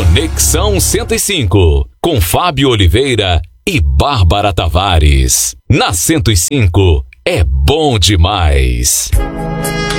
Conexão 105, com Fábio Oliveira e Bárbara Tavares. Na 105, é bom demais.